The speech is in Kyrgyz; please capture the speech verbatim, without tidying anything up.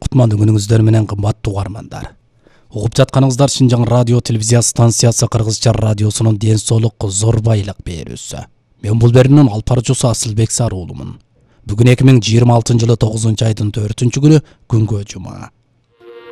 кутман үгүнүңүздөр менен кымбаттуу угармандар. Угуп жатканыңыздар Шинжаң радио телевизия станциясы Кыргызча радиосунун ден соолук зор байлык берүүсү. Мен бул берүүнүн алып баруучусу Асылбек Саруулумун. Бүгүн эки миң жыйырма алтынчы жылы тогузунчу айдын төртүнчү күнү күнгө жума.